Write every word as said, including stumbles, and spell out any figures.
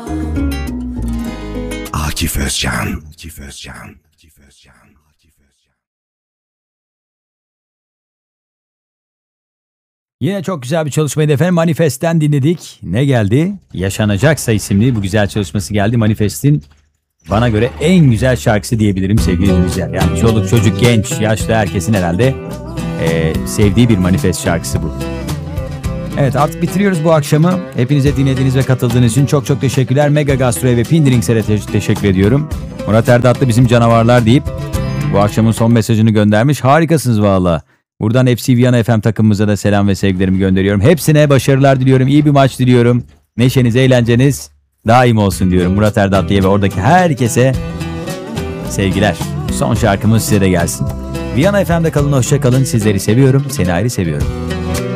Akif Özcan. Akif Özcan. Akif Özcan. Akif Özcan. Yine çok güzel bir çalışmaydı efendim. Manifest'ten dinledik. Ne geldi? Yaşanacaksa isimli bu güzel çalışması geldi. Manifest'in bana göre en güzel şarkısı diyebilirim sevgili dinleyiciler. Yani çoluk çocuk, genç, yaşlı herkesin herhalde e, sevdiği bir Manifest şarkısı bu. Evet, artık bitiriyoruz bu akşamı. Hepinize dinlediğiniz ve katıldığınız için çok çok teşekkürler. Mega Gastro'ya ve Pindiringser'e te- teşekkür ediyorum. Murat Erdatlı bizim canavarlar deyip bu akşamın son mesajını göndermiş. Harikasınız valla. Buradan F C Viyana F M takımımıza da selam ve sevgilerimi gönderiyorum. Hepsine başarılar diliyorum. İyi bir maç diliyorum. Neşeniz, eğlenceniz daim olsun diyorum. Murat Erdatlı'ya ve oradaki herkese sevgiler. Son şarkımız size de gelsin. Viyana F M'de kalın, hoşça kalın. Sizleri seviyorum. Seni ayrı seviyorum.